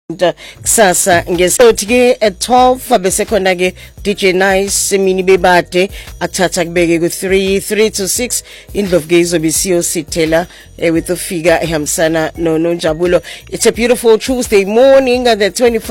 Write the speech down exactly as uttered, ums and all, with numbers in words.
kusasa ngesikhathi ke at twelve bese khona ke D J Nice Mini Bebade athatha kubeke ku three three to six indlovu ke izobe siyosithela eh, with ufika ehambisana no Nonjabulo. It's a beautiful Tuesday morning at the twenty-fourth